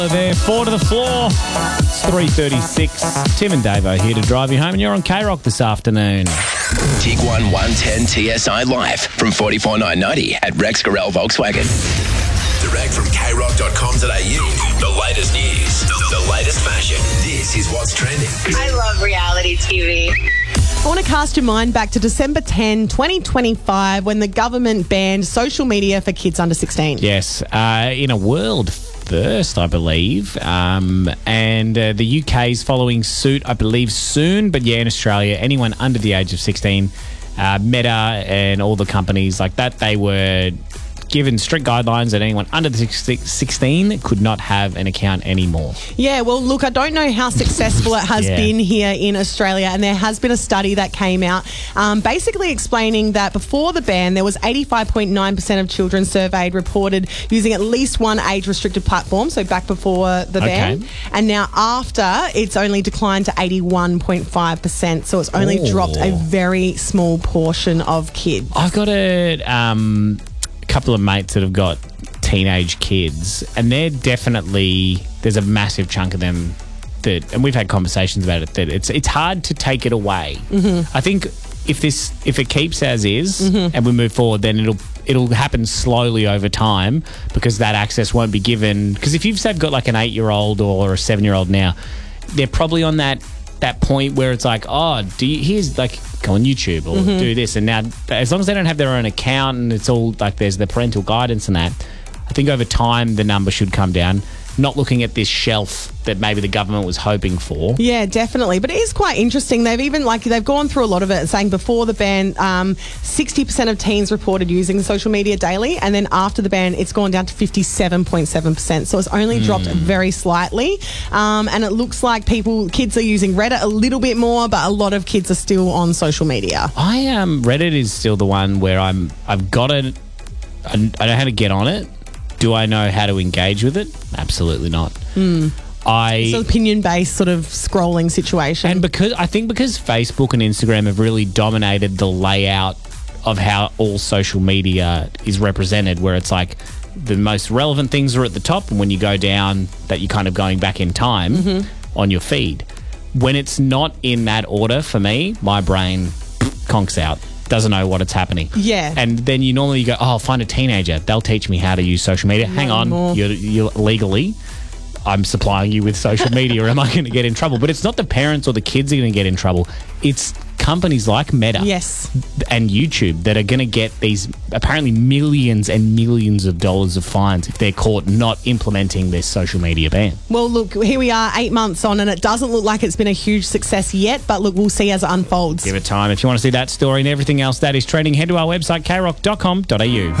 There, 4 to the floor. It's 3:36. Tim and Davo here to drive you home, and you're on K-Rock this afternoon. Tiguan 110 TSI Live from 44,990 at Rex Gorell Volkswagen. Direct from krock.com.au. The latest news, the latest fashion. This is what's trending. I love reality TV. I want to cast your mind back to December 10, 2025, when the government banned social media for kids under 16. Yes, in a world first, I believe. And the UK's following suit, I believe, soon. But yeah, in Australia, anyone under the age of 16, Meta and all the companies like that, they were given strict guidelines that anyone under the 16 could not have an account anymore. Yeah, well, look, I don't know how successful it has been here in Australia, and there has been a study that came out basically explaining that before the ban, there was 85.9% of children surveyed reported using at least one age-restricted platform, so back before the ban. And now after, it's only declined to 81.5%, so it's only dropped a very small portion of kids. I've got a couple of mates that have got teenage kids, and they're definitely, there's a massive chunk of them that, and we've had conversations about it, that it's hard to take it away. I think if it keeps as is and we move forward, then it'll happen slowly over time, because that access won't be given. Because if you've got like an 8-year-old or a 7-year-old now, they're probably on that point where it's like, oh, here's like, go on YouTube or do this. And now, as long as they don't have their own account and it's all like there's the parental guidance and that, I think over time the number should come down. Not looking at this shelf that maybe the government was hoping for. Yeah, definitely. But it is quite interesting. They've gone through a lot of it, saying before the ban, 60% of teens reported using social media daily, and then after the ban, it's gone down to 57.7%. So it's only dropped very slightly. And it looks like kids are using Reddit a little bit more, but a lot of kids are still on social media. Reddit is still the one where I know how to get on it. Do I know how to engage with it? Absolutely not. It's an opinion-based sort of scrolling situation. And because Facebook and Instagram have really dominated the layout of how all social media is represented, where it's like the most relevant things are at the top, and when you go down, that you're kind of going back in time on your feed. When it's not in that order, for me, my brain conks out. Doesn't know what it's happening. Yeah. And then you normally go, I'll find a teenager. They'll teach me how to use social media. Hang on, you're legally, I'm supplying you with social media. Am I going to get in trouble? But it's not the parents or the kids are going to get in trouble. It's companies like Meta and YouTube that are going to get these apparently millions and millions of dollars of fines if they're caught not implementing this social media ban. Well, look, here we are 8 months on, and it doesn't look like it's been a huge success yet, but look, we'll see as it unfolds. Give it time. If you want to see that story and everything else that is trending, head to our website, krock.com.au.